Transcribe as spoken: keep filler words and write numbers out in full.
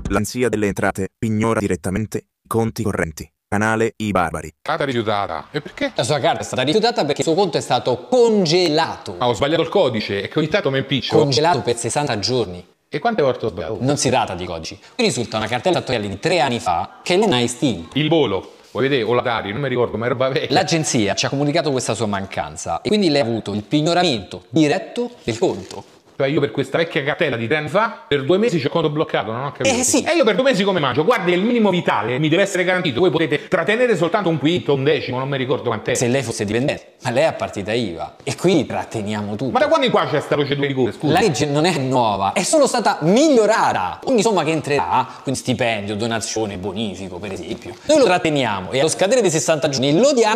L'Agenzia delle Entrate pignora direttamente i conti correnti. Canale I Barbari. Carta rifiutata. E perché? La sua carta è stata rifiutata perché il suo conto è stato congelato. Ah, ho sbagliato il codice e che ogni tanto mi impiccio. Congelato per sessanta giorni. E quante volte ho sbagliato? Non si tratta di codici. Qui risulta una cartella attuale di tre anni fa che non ha estinto. Il volo. Vuoi vedere? O la Tari, non mi ricordo, ma è roba vecchia. L'agenzia ci ha comunicato questa sua mancanza e quindi lei ha avuto il pignoramento diretto del conto. Cioè io per questa vecchia cartella di tre anni fa, per due mesi c'ho il conto bloccato, non ho capito. Eh sì. E io per due mesi come mangio? Guardi, il minimo vitale mi deve essere garantito. Voi potete trattenere soltanto un quinto, un decimo, non mi ricordo quant'è. Se lei fosse dipendente, ma lei ha partita I V A e quindi tratteniamo tutto. Ma da quando in qua c'è sta procedura di cura, scusa? La legge non è nuova, è solo stata migliorata. Ogni somma che entrerà, quindi stipendio, donazione, bonifico per esempio, noi lo tratteniamo e allo scadere dei sessanta giorni lo diamo